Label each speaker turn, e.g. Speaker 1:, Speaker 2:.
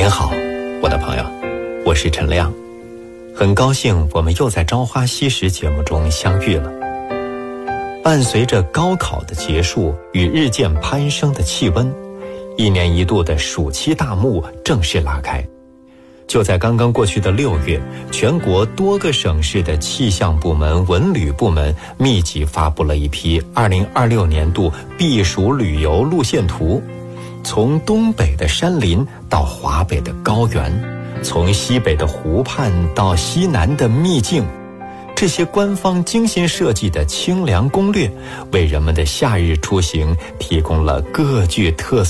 Speaker 1: 您好，我的朋友，我是陈亮，很高兴我们又在朝花夕拾节目中相遇了。伴随着高考的结束与日渐攀升的气温，一年一度的暑期大幕正式拉开。就在刚刚过去的6月，全国多个省市的气象部门、文旅部门密集发布了一批2026年度避暑旅游路线图，从东北的山林到华北的高原，从西北的湖畔到西南的秘境，这些官方精心设计的清凉攻略，为人们的夏日出行提供了各具特色